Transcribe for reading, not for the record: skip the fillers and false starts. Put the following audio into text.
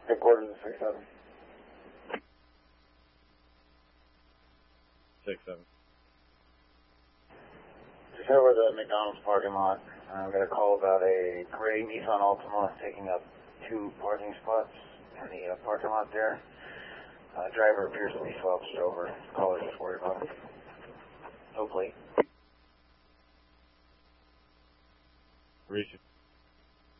Headquarters is 6-7. 6-7. Just over the McDonald's parking lot. I've got a call about a gray Nissan Altima taking up 2 parking spots in the parking lot there. Driver appears to be slouched over. Caller's just worried about him. Hopefully. Reach it.